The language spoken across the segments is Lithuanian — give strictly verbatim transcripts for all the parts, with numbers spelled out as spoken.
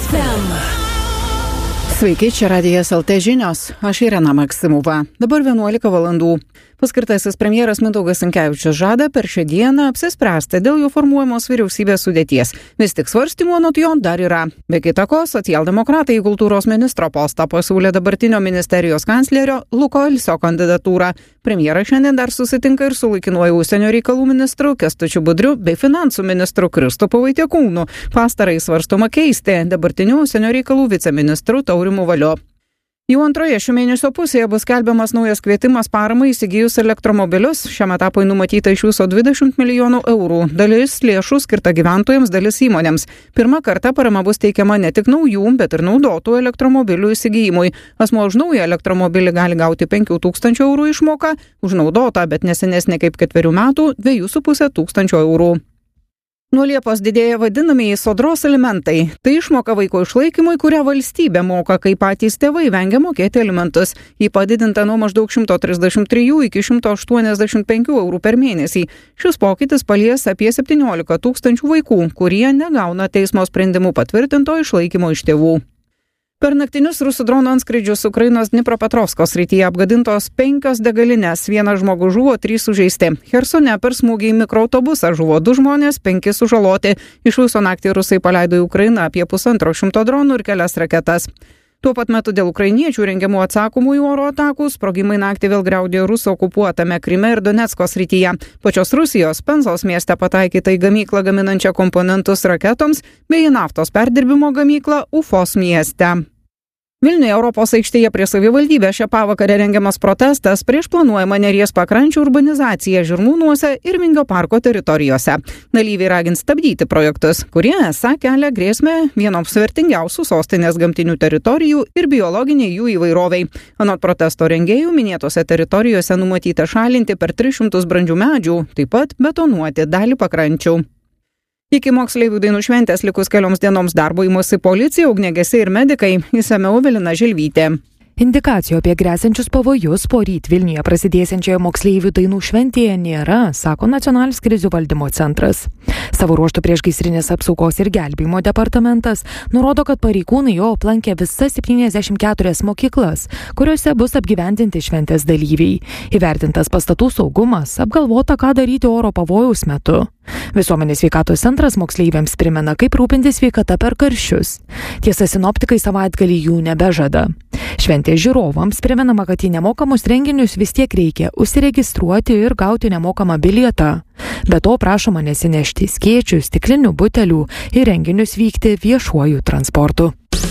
ef em. Sveiki, čia Radijas el tė žinios. Aš Irena Maksimova. Dabar vienuolika valandų. Paskirtasis premjeras Mindaugas Sinkevičius žada per šią dieną apsispręsti dėl jo formuojamos vyriausybės sudėties. Vis tik svarstymų anot jo dar yra. Be kita ko, socialdemokratai į kultūros ministro postą pasiūlė dabartinio ministerijos kanclerio Luko Ilsio kandidatūrą. Premjeras šiandien dar susitinka ir su laikinuoju užsienio reikalų ministru Kęstučiu Budriu bei finansų ministru Kristupu Vaitiekūnu. Pastarąjį svarstoma keisti dabartiniu užsienio reikalų viceministru Taurimu Valiu. Jau antroje šio mėnesio pusėje bus skelbiamas naujas kvietimas paramai įsigijus elektromobilius. Šiam etapui numatyta iš viso dvidešimt milijonų eurų. Dalis lėšų skirta gyventojams, dalis įmonėms. Pirmą kartą parama bus teikiama ne tik naujų, bet ir naudotų elektromobilių įsigijimui. Asmuo už naują elektromobilį gali gauti penkių tūkstančių eurų išmoką, už naudotą, bet nesenesnė kaip ketverių metų, dviejų su pusė tūkstančio eurų. Nuo Liepos didėja vadinamieji sodros alimentai. Tai išmoka vaiko išlaikymui, kurią valstybė moka, kai patys tėvai vengia mokėti alimentus. Ji padidinta nuo maždaug šimto trisdešimt trijų iki šimto aštuoniasdešimt penkių eurų per mėnesį. Šis pokytis palies apie septyniolika tūkstančių vaikų, kurie negauna teismo sprendimų patvirtinto išlaikymo iš tėvų. Per naktinius rusų dronų antskrydžius Ukrainos Dnipropetrovsko srityje apgadintos penkios degalinės. Vienas žmogus žuvo, trys sužeisti. Chersone per smūgį į mikroautobusą žuvo du žmonės, penki sužaloti. Iš viso naktį rusai paleido į Ukrainą apie pusantro šimto dronų ir kelias raketas. Tuo pat metu dėl ukrainiečių rengiamų atsakomųjų oro atakų sprogimai naktį vėl griaudė Rusų okupuotame Kryme ir Donecko srityje. Pačios Rusijos Penzos mieste pataikyta į gamyklą gaminančią komponentus raketoms bei į naftos perdirbimo gamyklą Ufos mieste. Vilniuje Europos aikštėje prie savivaldybės šią pavakarę rengiamas protestas prieš planuojamą Neries pakrančių urbanizaciją Žirmūnuose ir Vingio parko teritorijose. Dalyviai ragins stabdyti projektus, kurie esą kelia grėsmę vienoms vertingiausių sostinės gamtinių teritorijų ir biologiniai jų įvairoviai. Anot protesto rengėjų minėtose teritorijose numatyta šalinti per tris šimtus brandžių medžių, taip pat betonuoti dalį pakrančių. Iki moksleivių dainų šventės likus kelioms dienoms darbo įmosi policija, ugniagesiai ir medikai. Išsamiau Evelina Želvytė. Indikacijų apie grėsiančius pavojus poryt Vilniuje prasidėsiančioje moksleivių dainų šventėje nėra, sako Nacionalinis krizių valdymo centras. Savo ruožtu priešgaisrinės apsaugos ir gelbėjimo departamentas nurodo, kad pareigūnai jo aplankė visas septyniasdešimt keturias mokyklas, kuriuose bus apgyvendinti šventės dalyviai. Įvertintas pastatų saugumas, apgalvota, ką daryti oro pavojaus metu. Visuomenės sveikatos centras moksleiviams primena, kaip rūpintis sveikata per karščius. Tiesa, sinoptikai savaitgalį jų nebežada. Šventės žiūrovams primenama, kad į nemokamus renginius vis tiek reikia užsiregistruoti ir gauti nemokamą bilietą. Be to prašoma nesinešti skėčių, stiklinių butelių ir renginius vykti viešuoju transportu.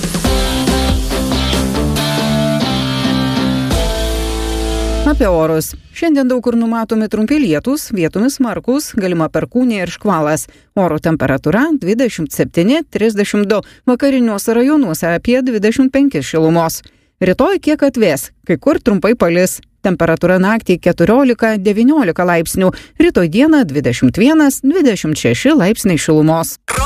Apie orus. Šiandien daug kur numatomi trumpi lietūs, vietomis smarkūs, galima perkūnija ir škvalas. Oro temperatūra dvidešimt septyni trisdešimt du, vakariniuose rajonuose apie dvidešimt penki šilumos. Rytoj kiek atvės, kai kur trumpai palis. Temperatūra naktį keturiolika devyniolika laipsnių, rytoj dieną dvidešimt vienas dvidešimt šeši laipsniai šilumos.